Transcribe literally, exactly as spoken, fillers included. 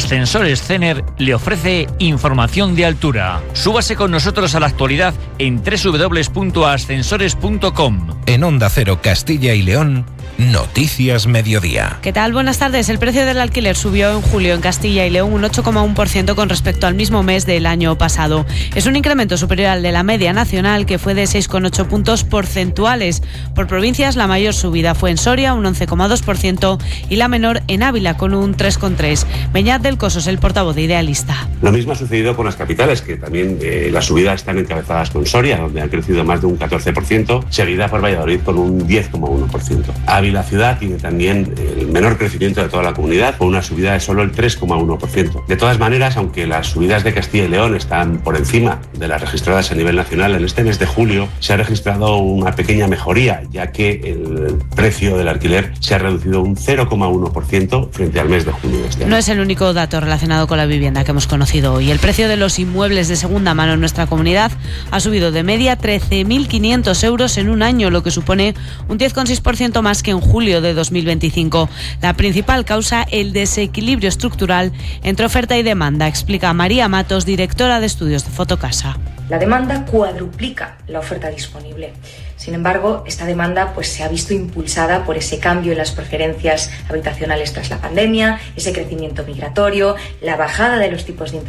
Ascensores Cener le ofrece información de altura. Súbase con nosotros a la actualidad en doble u doble u doble u punto ascensores punto com. En Onda Cero Castilla y León, Noticias Mediodía. ¿Qué tal? Buenas tardes. El precio del alquiler subió en julio en Castilla y León un ocho coma uno por ciento con respecto al mismo mes del año pasado. Es un incremento superior al de la media nacional, que fue de seis coma ocho puntos porcentuales. Por provincias, la mayor subida fue en Soria, un once coma dos por ciento, y la menor en Ávila, con un tres coma tres por ciento. Beñat del Coso es el portavoz de Idealista. Lo mismo ha sucedido con las capitales, que también eh, las subidas están encabezadas con Soria, donde han crecido más de un catorce por ciento, seguida por Valladolid con un diez coma uno por ciento. Ávila ciudad tiene también el menor crecimiento de toda la comunidad, con una subida de solo el tres coma uno por ciento. De todas maneras, aunque las subidas de Castilla y León están por encima de las registradas a nivel nacional, en este mes de julio se ha registrado una pequeña mejoría, ya que el precio del alquiler se ha reducido un cero coma uno por ciento frente al mes de junio de este año. No es el único dato relacionado con la vivienda que hemos conocido hoy. El precio de los inmuebles de segunda mano en nuestra comunidad ha subido de media trece mil quinientos euros en un año, lo que supone un diez coma seis por ciento más que en julio de dos mil veinticinco. La principal causa, el desequilibrio estructural entre oferta y demanda, explica María Matos, directora de estudios de Fotocasa. La demanda cuadruplica la oferta disponible. Sin embargo, esta demanda pues, se ha visto impulsada por ese cambio en las preferencias habitacionales tras la pandemia, ese crecimiento migratorio, la bajada de los tipos de interés